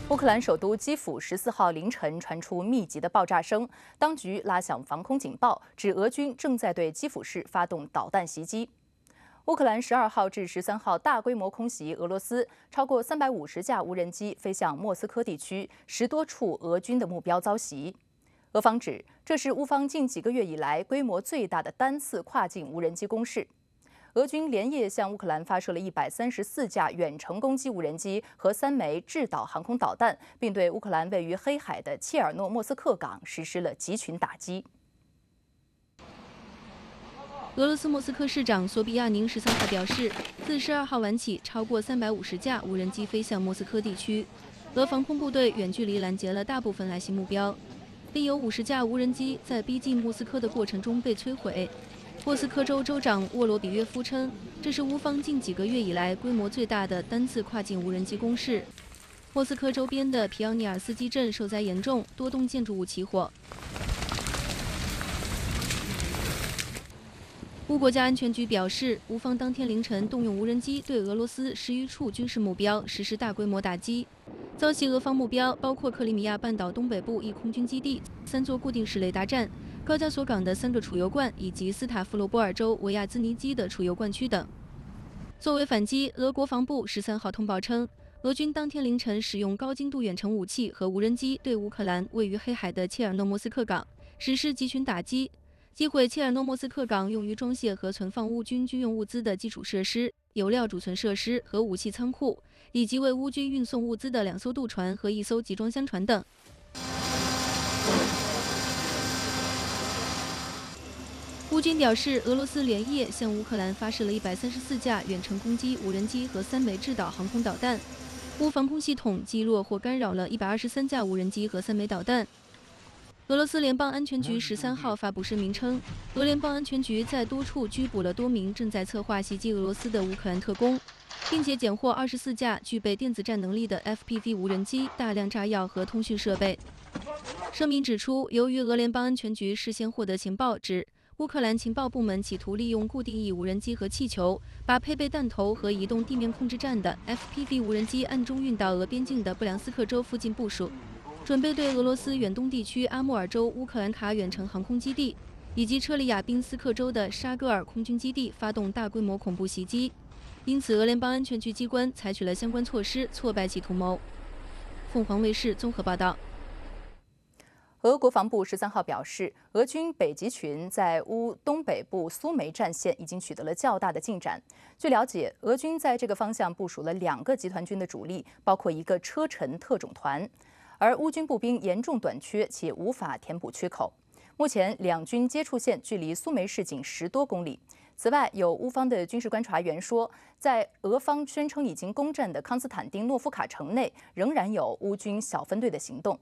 乌克兰首都基辅14号凌晨传出密集的爆炸声，当局拉响防空警报，指俄军正在对基辅市发动导弹袭击。乌克兰12号至13号大规模空袭俄罗斯，超过350架无人机飞向莫斯科地区，10多处俄军的目标遭袭。俄方指，这是乌方近几个月以来规模最大的单次跨境无人机攻势。俄军连夜向乌克兰发射了134架远程攻击无人机和3枚制导航空导弹，并对乌克兰位于黑海的切尔诺莫斯克港实施了集群打击。 俄罗斯莫斯科市长索比亚宁13号表示，自12号晚起，超过350架无人机飞向莫斯科地区，俄防空部队远距离拦截了大部分来袭目标，另有50架无人机在逼近莫斯科的过程中被摧毁。莫斯科州州长沃罗比约夫称，这是乌方近几个月以来规模最大的单次跨境无人机攻势。莫斯科周边的皮奥尼尔斯基镇受灾严重，多栋建筑物起火。乌国家安全局表示，乌方当天凌晨动用无人机对俄罗斯10余处军事目标实施大规模打击，遭袭俄方目标包括克里米亚半岛东北部一空军基地、3座固定式雷达站、高加索港的3个储油罐以及斯塔夫罗波尔州维亚兹尼基的储油罐区等。作为反击，俄国防部13号通报称，俄军当天凌晨使用高精度远程武器和无人机对乌克兰位于黑海的切尔诺莫斯克港实施集群打击，击毁切尔诺莫斯克港用于装卸和存放乌军军用物资的基础设施、油料储存设施和武器仓库，以及为乌军运送物资的2艘渡船和1艘集装箱船等。乌军表示，俄罗斯连夜向乌克兰发射了134架远程攻击无人机和3枚制导航空导弹，乌防空系统击落或干扰了123架无人机和3枚导弹。俄罗斯联邦安全局13号发布声明称，俄联邦安全局在多处拘捕了多名正在策划袭击俄罗斯的乌克兰特工，并且检获24架具备电子战能力的 FPV 无人机、大量炸药和通讯设备。声明指出，由于俄联邦安全局事先获得情报，指乌克兰情报部门企图利用固定翼无人机和气球，把配备弹头和移动地面控制站的 FPV 无人机暗中运到俄边境的布良斯克州附近部署，准备对俄罗斯远东地区阿穆尔州乌克兰卡远程航空基地以及车里亚宾斯克州的沙戈尔空军基地发动大规模恐怖袭击。因此，俄联邦安全局机关采取了相关措施，挫败其图谋。凤凰卫视综合报道。 俄国防部13号表示，俄军北极群在乌东北部苏梅战线已经取得了较大的进展。据了解，俄军在这个方向部署了2个集团军的主力，包括1个车臣特种团，而乌军步兵严重短缺且无法填补缺口。目前两军接触线距离苏梅市仅10多公里。此外，有乌方的军事观察员说，在俄方宣称已经攻占的康斯坦丁诺夫卡城内，仍然有乌军小分队的行动。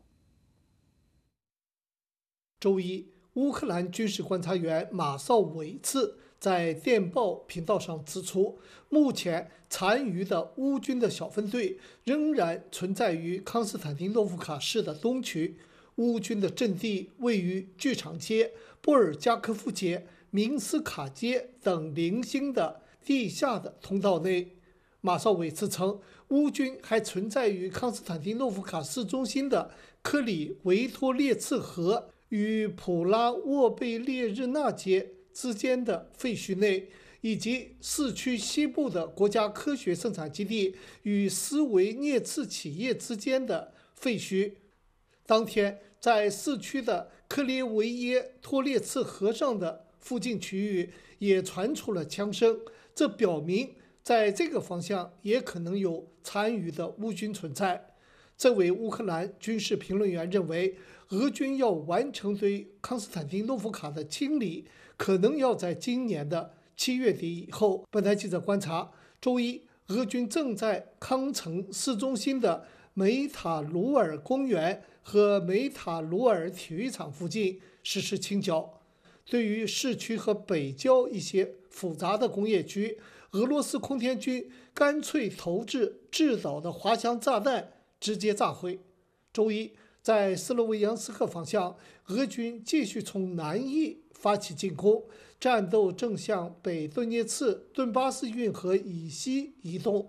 周一，乌克兰军事观察员马绍韦茨在电报频道上指出，目前残余的乌军的小分队仍然存在于康斯坦丁诺夫卡市的东区，乌军的阵地位于剧场街、波尔加科夫街、明斯卡街等零星的地下的通道内。马绍韦茨称，乌军还存在于康斯坦丁诺夫卡市中心的克里维托列茨河与普拉沃贝列日纳街之间的废墟内，以及市区西部的国家科学生产基地与斯维涅茨企业之间的废墟。当天，在市区的克列维耶托列茨河上的附近区域也传出了枪声，这表明在这个方向也可能有残余的乌军存在。这位乌克兰军事评论员认为，俄军要完成对康斯坦丁诺夫卡的清理，可能要在今年的7月底以后。本台记者观察，周一，俄军正在康城市中心的梅塔鲁尔公园和梅塔鲁尔体育场附近实施清剿。对于市区和北郊一些复杂的工业区，俄罗斯空天军干脆投掷制导的滑翔炸弹，直接炸毁。周一，在斯洛维扬斯克方向，俄军继续从南翼发起进攻，战斗正向北顿涅茨顿巴斯运河以西移动。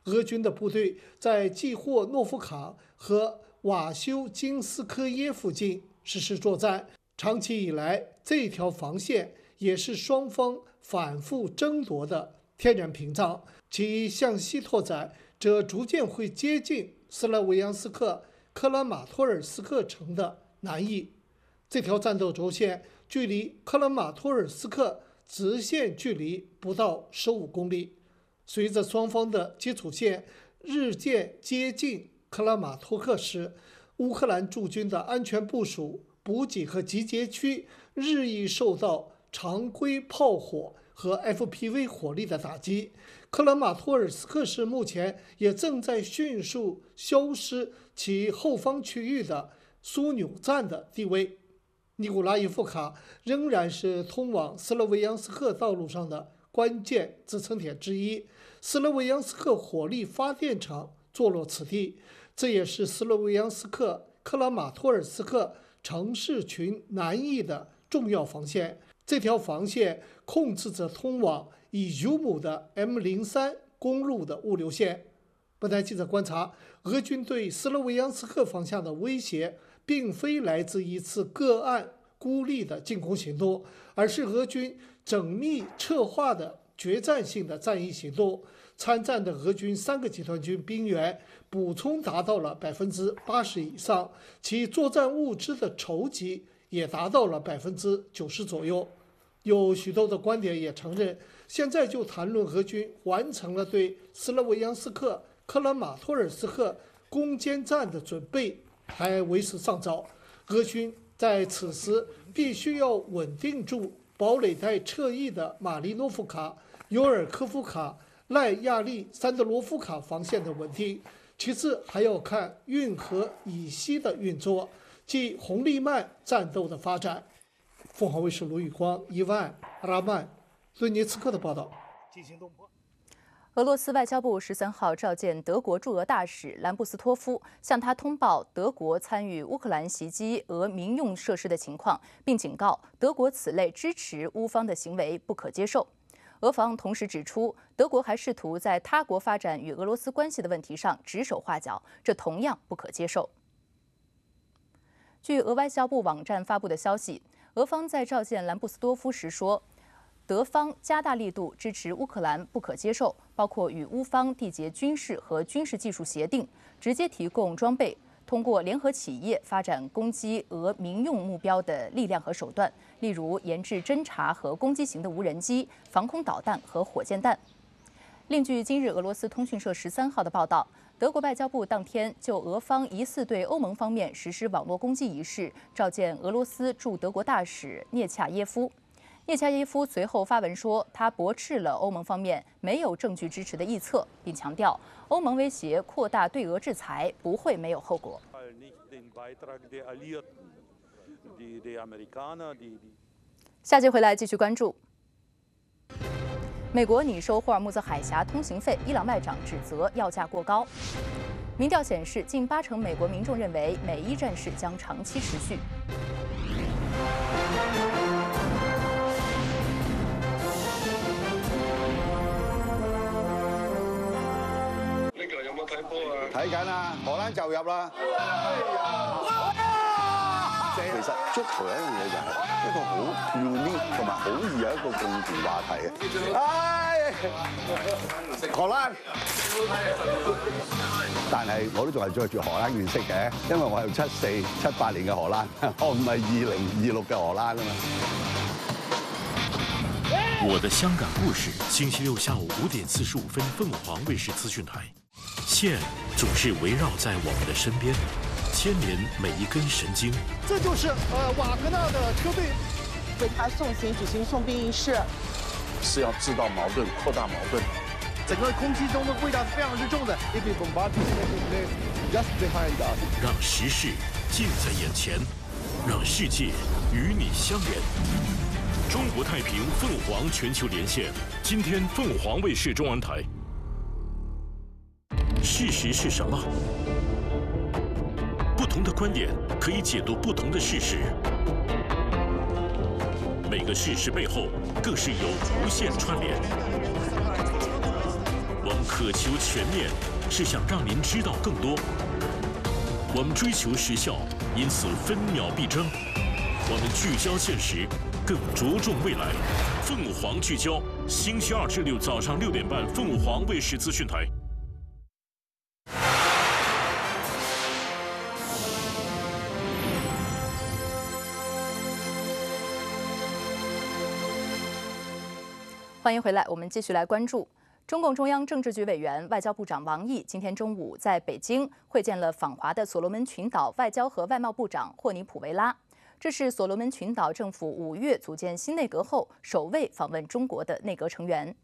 俄军的部队在季霍诺夫卡和瓦修金斯科耶附近实施作战。长期以来，这条防线也是双方反复争夺的天然屏障，其向西拓展则逐渐会接近斯拉维扬斯克克拉马托尔斯克城的南翼。这条战斗轴线距离克拉马托尔斯克直线距离不到15公里。随着双方的基础线日渐接近克拉马托克时，乌克兰驻军的安全部署、补给和集结区日益受到常规炮火和 FPV 火力的打击。克拉马托尔斯克市目前也正在迅速消失其后方区域的枢纽站的地位。尼古拉耶夫卡仍然是通往斯洛维扬斯克道路上的关键支撑点之一。斯洛维扬斯克火力发电厂坐落此地，这也是斯洛维扬斯克克拉马托尔斯克城市群南翼的重要防线。这条防线控制着通往伊尤姆的 M03 公路的物流线。本台记者观察，俄军对斯洛维扬斯克方向的威胁并非来自一次个案孤立的进攻行动，而是俄军缜密策划的决战性的战役行动。参战的俄军3个集团军兵员补充达到了80%以上，其作战物资的筹集也达到了90%左右。有许多的观点也承认，现在就谈论俄军完成了对斯洛维扬斯克、克拉马托尔斯克攻坚战的准备还为时尚早。俄军在此时必须要稳定住堡垒带侧翼的马利诺夫卡、尤尔科夫卡、赖亚利山德罗夫卡防线的稳定，其次还要看运河以西的运作，即红利曼战斗的发展。凤凰卫视卢宇光、伊万、阿拉曼、顿涅茨克的报道。进行动波。 俄罗斯外交部13号召见德国驻俄大使兰布斯托夫，向他通报德国参与乌克兰袭击俄民用设施的情况，并警告德国此类支持乌方的行为不可接受。俄方同时指出，德国还试图在他国发展与俄罗斯关系的问题上指手画脚，这同样不可接受。据俄外交部网站发布的消息，俄方在召见兰布斯多夫时说，德方加大力度支持乌克兰不可接受，包括与乌方缔结军事和军事技术协定，直接提供装备，通过联合企业发展攻击俄民用目标的力量和手段，例如研制侦察和攻击型的无人机、防空导弹和火箭弹。另据今日俄罗斯通讯社13号的报道，德国外交部当天就俄方疑似对欧盟方面实施网络攻击一事，召见俄罗斯驻德国大使涅恰耶夫。涅恰耶夫随后发文说，他驳斥了欧盟方面没有证据支持的臆测，并强调欧盟威胁扩大对俄制裁不会没有后果。下节回来继续关注。美国拟收霍尔木兹海峡通行费，伊朗外长指责要价过高。民调显示，近80%美国民众认为美伊战事将长期持续。 呢個有冇睇波啊？睇緊啊，荷蘭就入啦。其實足球有一樣嘢就係一個好 unique 同埋好易有一個共同話題嘅。荷蘭，但係我都仲係着住荷蘭件色嘅，因為我係74、78年嘅荷蘭，我唔係2026嘅荷蘭啊嘛。 我的香港故事，星期六下午5點45分，鳳凰衛視資訊台。線總是圍繞在我們的身邊，牽連每一根神經。 這就是瓦格納的車隊為他送行舉行送殯儀式， 是要製造矛盾、擴大矛盾。 整個空氣中的味道是非常之重的。 讓時事近在眼前，讓世界與你相連。中國太平鳳凰全球連線，今天鳳凰衛視中文台。事實是什麼？不同的觀點可以解讀不同的事實。每個事實背後更是有無限串聯。網渴求全面，是想让您知道更多。我们追求时效，因此分秒必争。我们聚焦现实，更着重未来。凤凰聚焦，星期2至6早上6点半，凤凰卫视资讯台。 欢迎回来，我们继续来关注。中共中央政治局委员、外交部长王毅今天中午在北京会见了访华的所罗门群岛外交和外贸部长霍尼普维拉，这是所罗门群岛政府5月组建新内阁后首位访问中国的内阁成员。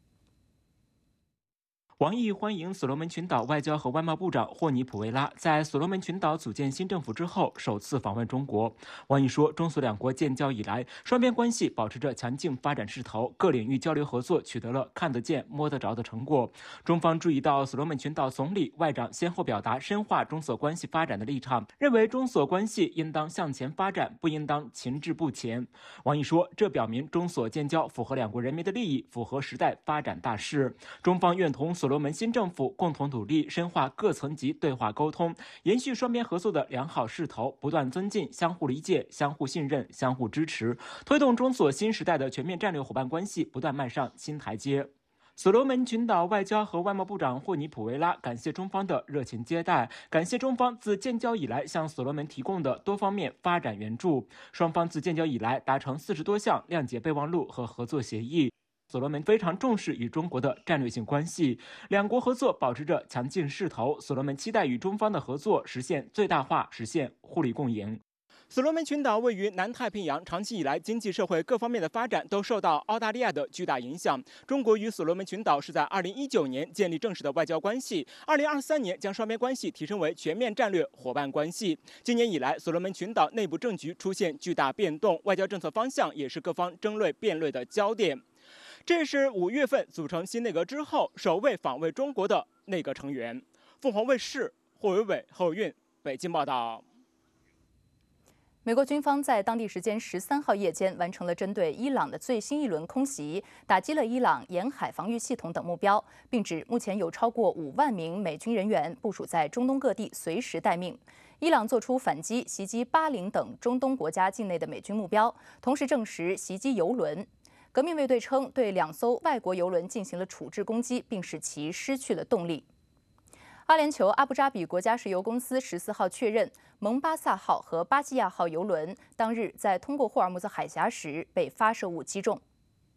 王毅欢迎所罗门群岛外交和外贸部长霍尼普维拉在所罗门群岛组建新政府之后首次访问中国。王毅说，中所两国建交以来，双边关系保持着强劲发展势头，各领域交流合作取得了看得见、摸得着的成果。中方注意到所罗门群岛总理、外长先后表达深化中所关系发展的立场，认为中所关系应当向前发展，不应当停滞不前。王毅说，这表明中所建交符合两国人民的利益，符合时代发展大势。中方愿同所罗门新政府共同努力，深化各层级对话沟通，延续双边合作的良好势头，不断增进相互理解、相互信任、相互支持，推动中所新时代的全面战略伙伴关系不断迈上新台阶。所罗门群岛外交和外贸部长霍尼普维拉感谢中方的热情接待，感谢中方自建交以来向所罗门提供的多方面发展援助。双方自建交以来达成40多项谅解备忘录和合作协议。所罗门非常重视与中国的战略性关系，两国合作保持着强劲势头。所罗门期待与中方的合作实现最大化，实现互利共赢。所罗门群岛位于南太平洋，长期以来经济社会各方面的发展都受到澳大利亚的巨大影响。中国与所罗门群岛是在2019年建立正式的外交关系，2023年将双边关系提升为全面战略伙伴关系。今年以来，所罗门群岛内部政局出现巨大变动，外交政策方向也是各方争论辩论的焦点。这是5月份组成新内阁之后首位访问中国的内阁成员。凤凰卫视霍维伟、侯运北京报道。 美国军方在当地时间13号夜间完成了针对伊朗的最新一轮空袭，打击了伊朗沿海防御系统等目标，并指目前有超过5万名美军人员部署在中东各地，随时待命。伊朗作出反击，袭击巴林等中东国家境内的美军目标，同时证实袭击油轮。革命卫队称，对2艘外国油轮进行了处置攻击，并使其失去了动力。阿联酋阿布扎比国家石油公司14号确认，蒙巴萨号和巴基亚号油轮当日在通过霍尔木兹海峡时被发射物击中。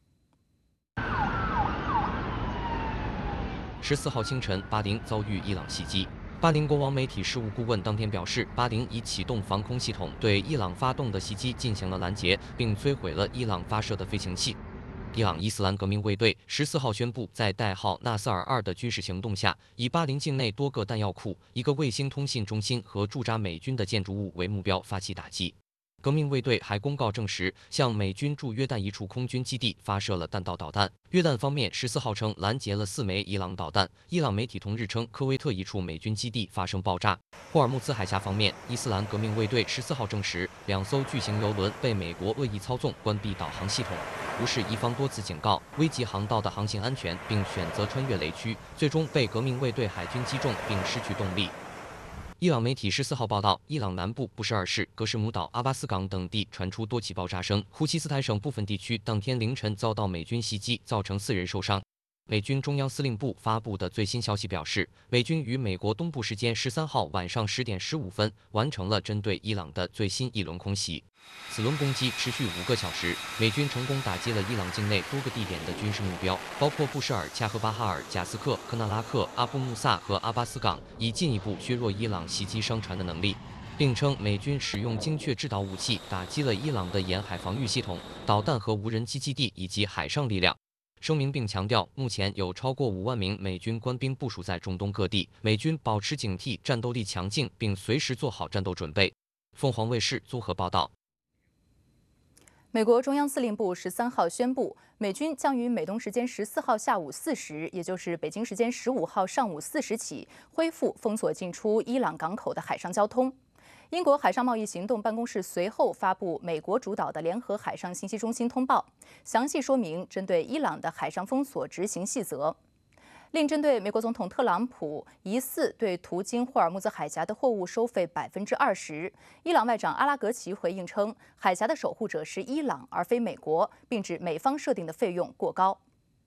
14号清晨，巴林遭遇伊朗袭击。巴林国王媒体事务顾问当天表示，巴林已启动防空系统，对伊朗发动的袭击进行了拦截，并摧毁了伊朗发射的飞行器。伊朗伊斯兰革命卫队14号宣布，在代号纳斯尔2的军事行动下，以巴林境内多个弹药库、一个卫星通信中心和驻扎美军的建筑物为目标发起打击。革命卫队还公告证实，向美军驻约旦一处空军基地发射了弹道导弹。约旦方面14号称拦截了4枚伊朗导弹。伊朗媒体同日称，科威特一处美军基地发生爆炸。霍尔木兹海峡方面，伊斯兰革命卫队14号证实，2艘巨型油轮被美国恶意操纵关闭导航系统，无视伊方多次警告，危及航道的航行安全，并选择穿越雷区，最终被革命卫队海军击中并失去动力。伊朗媒体14号报道，伊朗南部布什尔市、格什姆岛、阿巴斯港等地传出多起爆炸声。呼西斯坦省部分地区当天凌晨遭到美军袭击，造成4人受伤。美军中央司令部发布的最新消息表示，美军于美国东部时间13号晚上10点15分完成了针对伊朗的最新一轮空袭。此轮攻击持续5个小时，美军成功打击了伊朗境内多个地点的军事目标，包括布什尔、恰赫巴哈尔、贾斯克、科纳拉克、阿布穆萨和阿巴斯港，以进一步削弱伊朗袭击商船的能力。并称美军使用精确制导武器打击了伊朗的沿海防御系统、导弹和无人机基地以及海上力量。声明并强调，目前有超过5万名美军官兵部署在中东各地，美军保持警惕，战斗力强劲，并随时做好战斗准备。凤凰卫视综合报道。 美国中央司令部13号宣布，美军将于美东时间14号下午4时，也就是北京时间15号上午4时起，恢复封锁进出伊朗港口的海上交通。英国海上贸易行动办公室随后发布美国主导的联合海上信息中心通报，详细说明针对伊朗的海上封锁执行细则。 另针对美国总统特朗普疑似对途经霍尔木兹海峡的货物收费20%，伊朗外长阿拉格齐回应称，海峡的守护者是伊朗而非美国，并指美方设定的费用过高。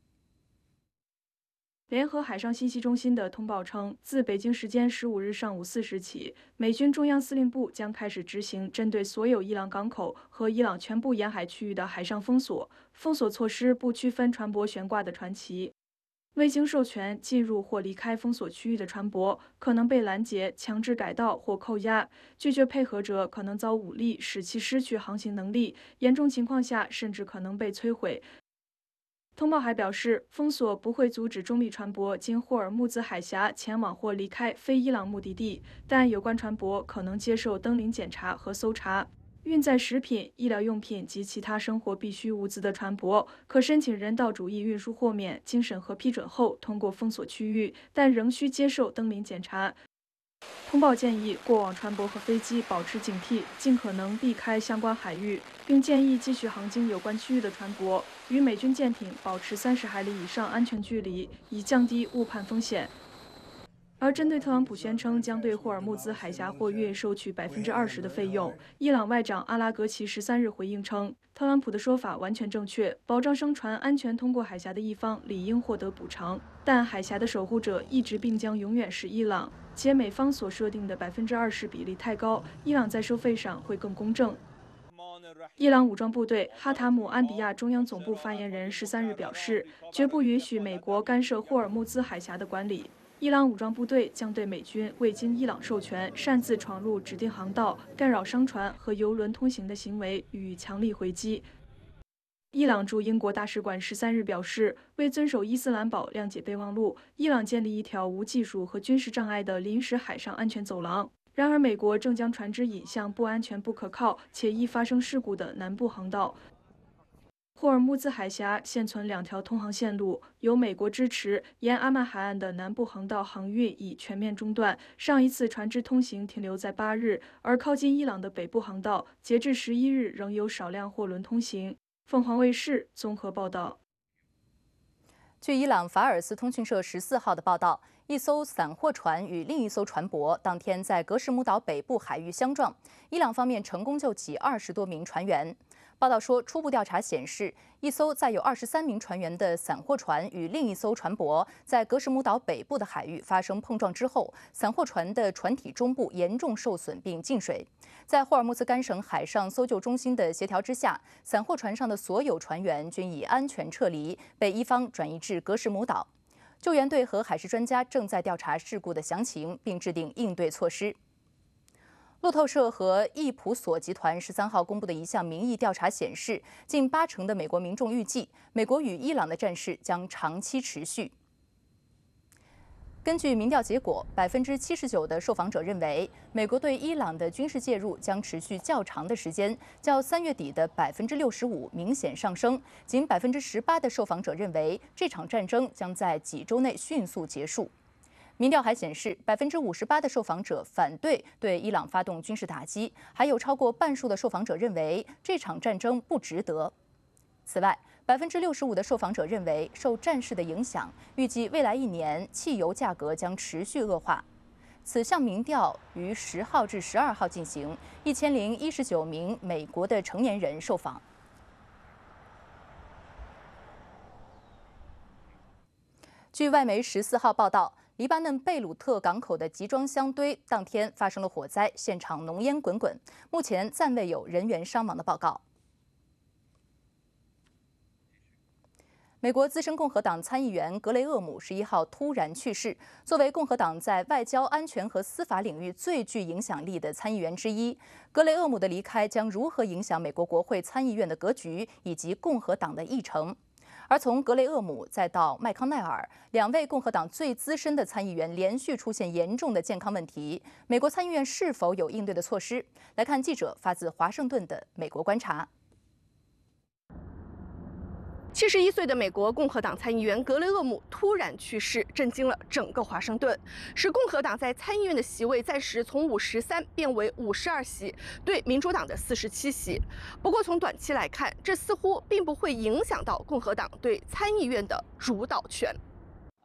联合海上信息中心的通报称，自北京时间15日上午4时起，美军中央司令部将开始执行针对所有伊朗港口和伊朗全部沿海区域的海上封锁。封锁措施不区分船舶悬挂的船旗。未经授权进入或离开封锁区域的船舶可能被拦截、强制改道或扣押，拒绝配合者可能遭武力使其失去航行能力，严重情况下甚至可能被摧毁。通报还表示，封锁不会阻止中立船舶经霍尔木兹海峡前往或离开非伊朗目的地，但有关船舶可能接受登临检查和搜查。运载食品、医疗用品及其他生活必需物资的船舶可申请人道主义运输豁免，经审核批准后通过封锁区域，但仍需接受登临检查。通报建议过往船舶和飞机保持警惕，尽可能避开相关海域，并建议继续航经有关区域的船舶与美军舰艇保持30海里以上安全距离，以降低误判风险。而针对特朗普宣称将对霍尔木兹海峡货运收取20%的费用，伊朗外长阿拉格齐13日回应称，特朗普的说法完全正确，保障商船安全通过海峡的一方理应获得补偿，但海峡的守护者一直并将永远是伊朗，且美方所设定的20%比例太高，伊朗在收费上会更公正。伊朗武装部队哈塔姆安比亚中央总部发言人13日表示，绝不允许美国干涉霍尔木兹海峡的管理。伊朗武装部队将对美军未经伊朗授权擅自闯入指定航道、干扰商船和油轮通行的行为予以强力回击。伊朗驻英国大使馆13日表示，为遵守伊斯兰堡谅解备忘录，伊朗建立一条无技术和军事障碍的临时海上安全走廊。然而，美国正将船只引向不安全、不可靠且易发生事故的南部航道。霍尔木兹海峡现存2条通航线路，由美国支持，沿阿曼海岸的南部航道航运已全面中断，上一次船只通行停留在8日，而靠近伊朗的北部航道，截至11日仍有少量货轮通行。凤凰卫视综合报道。 据伊朗法尔斯通讯社14号的报道，一艘散货船与另一艘船舶当天在格什姆岛北部海域相撞，伊朗方面成功救起20多名船员。报道说，初步调查显示，一艘载有23名船员的散货船与另一艘船舶在格什姆岛北部的海域发生碰撞之后，散货船的船体中部严重受损并进水。在霍尔木兹干省海上搜救中心的协调之下，散货船上的所有船员均已安全撤离，被伊方转移至格什姆岛。救援队和海事专家正在调查事故的详情，并制定应对措施。路透社和易普索集团13号公布的一项民意调查显示，近80%的美国民众预计，美国与伊朗的战事将长期持续。根据民调结果，79%的受访者认为，美国对伊朗的军事介入将持续较长的时间，较3月底的65%明显上升。仅18%的受访者认为，这场战争将在几周内迅速结束。民调还显示，58%的受访者反对对伊朗发动军事打击，还有超过半数的受访者认为这场战争不值得。此外，65%的受访者认为，受战事的影响，预计未来1年汽油价格将持续恶化。此项民调于10号至12号进行，1019名美国的成年人受访。据外媒14号报道，黎巴嫩贝鲁特港口的集装箱堆当天发生了火灾，现场浓烟滚滚，目前暂未有人员伤亡的报告。美国资深共和党参议员格雷厄姆11号突然去世。作为共和党在外交、安全和司法领域最具影响力的参议员之一，格雷厄姆的离开将如何影响美国国会参议院的格局以及共和党的议程？而从格雷厄姆再到麦康奈尔，2位共和党最资深的参议员连续出现严重的健康问题，美国参议院是否有应对的措施？来看记者发自华盛顿的美国观察。 71岁的美国共和党参议员格雷厄姆突然去世，震惊了整个华盛顿，使共和党在参议院的席位暂时从53变为52席，对民主党的47席。不过从短期来看，这似乎并不会影响到共和党对参议院的主导权。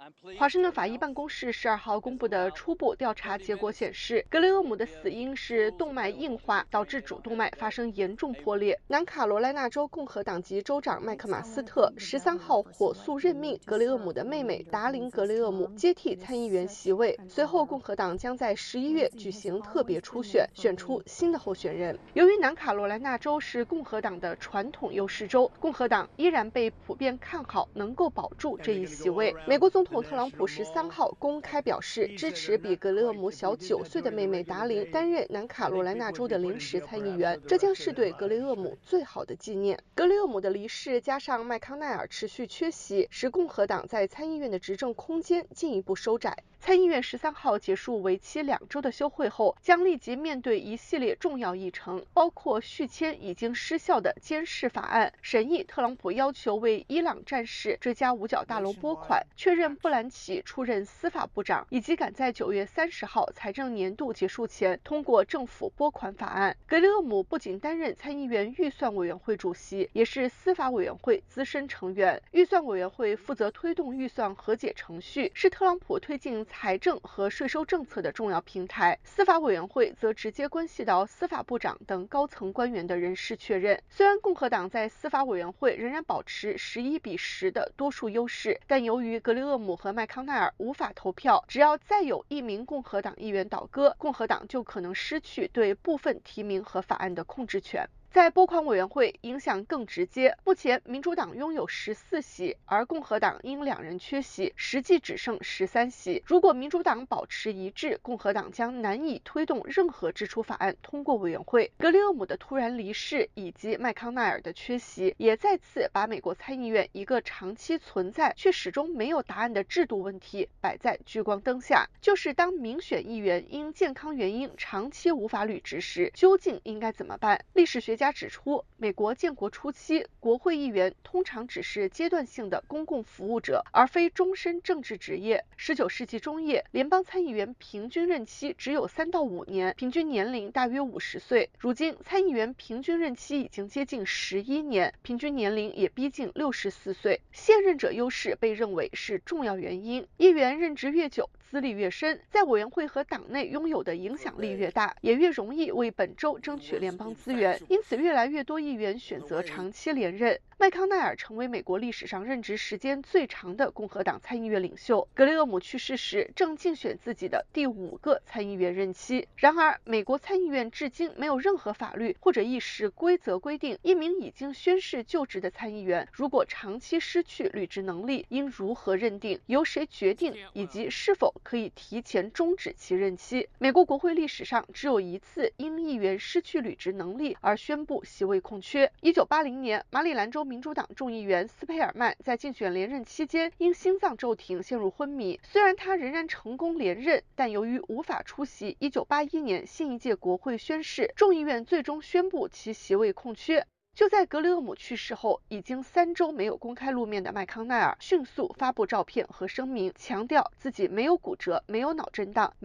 华盛顿法医办公室12号公布的初步调查结果显示，格雷厄姆的死因是动脉硬化导致主动脉发生严重破裂。南卡罗来纳州共和党籍州长麦克马斯特13号火速任命格雷厄姆的妹妹达琳·格雷厄姆接替参议员席位。随后，共和党将在11月举行特别初选，选出新的候选人。由于南卡罗来纳州是共和党的传统优势州，共和党依然被普遍看好能够保住这一席位。美国总统特朗普13号公开表示支持比格雷厄姆小9岁的妹妹达琳担任南卡罗来纳州的临时参议员，这将是对格雷厄姆最好的纪念。格雷厄姆的离世加上麦康奈尔持续缺席，使共和党在参议院的执政空间进一步收窄。参议院13号结束为期2周的休会后，将立即面对一系列重要议程，包括续签已经失效的监视法案、审议特朗普要求为伊朗战士追加五角大楼拨款、确认布兰奇出任司法部长，以及赶在9月30号财政年度结束前通过政府拨款法案。格雷厄姆不仅担任参议院预算委员会主席，也是司法委员会资深成员。预算委员会负责推动预算和解程序，是特朗普推进财政和税收政策的重要平台。司法委员会则直接关系到司法部长等高层官员的人事确认。虽然共和党在司法委员会仍然保持11-10的多数优势，但由于格雷厄姆和麦康奈尔无法投票，只要再有一名共和党议员倒戈，共和党就可能失去对部分提名和法案的控制权。在拨款委员会影响更直接，目前民主党拥有14席，而共和党因2人缺席，实际只剩13席。如果民主党保持一致，共和党将难以推动任何支出法案通过委员会。格雷厄姆的突然离世以及麦康奈尔的缺席，也再次把美国参议院一个长期存在却始终没有答案的制度问题摆在聚光灯下，就是当民选议员因健康原因长期无法履职时，究竟应该怎么办？历史学家指出，美国建国初期，国会议员通常只是阶段性的公共服务者，而非终身政治职业。19世纪中叶，联邦参议员平均任期只有3到5年，平均年龄大约50岁。如今，参议员平均任期已经接近11年，平均年龄也逼近64岁。现任者优势被认为是重要原因。议员任职越久，资历越深，在委员会和党内拥有的影响力越大，也越容易为本州争取联邦资源。因此，越来越多议员选择长期连任。麦康奈尔成为美国历史上任职时间最长的共和党参议院领袖。格雷厄姆去世时正竞选自己的第5个参议员任期。然而，美国参议院至今没有任何法律或者议事规则规定，一名已经宣誓就职的参议员如果长期失去履职能力，应如何认定、由谁决定，以及是否可以提前终止其任期。美国国会历史上只有一次因议员失去履职能力而宣布席位空缺。1980年，马里兰州民主党众议员斯佩尔曼在竞选连任期间因心脏骤停陷入昏迷，虽然他仍然成功连任，但由于无法出席1981年新一届国会宣誓，众议院最终宣布其席位空缺。就在格雷厄姆去世后，已经3周没有公开露面的麦康奈尔迅速发布照片和声明，强调自己没有骨折，没有脑震荡。